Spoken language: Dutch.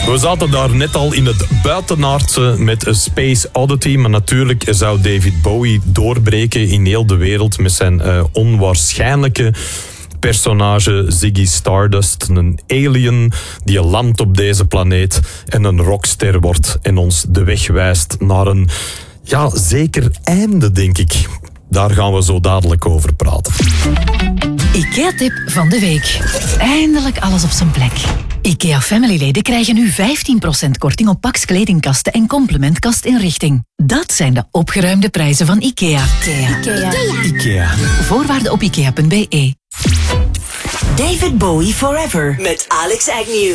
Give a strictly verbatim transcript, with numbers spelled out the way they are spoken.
We zaten daar net al in het buitenaardse met Space Oddity, maar natuurlijk zou David Bowie doorbreken in heel de wereld met zijn uh, onwaarschijnlijke personage Ziggy Stardust, een alien die landt op deze planeet en een rockster wordt en ons de weg wijst naar een, ja, zeker einde, denk ik. Daar gaan we zo dadelijk over praten. IKEA-tip van de week. Eindelijk alles op zijn plek. IKEA Family-leden krijgen nu vijftien procent korting op Pax kledingkasten en complementkastinrichting. Dat zijn de opgeruimde prijzen van IKEA. IKEA. IKEA. IKEA. Voorwaarden op ikea punt be. David Bowie Forever met Alex Agnew.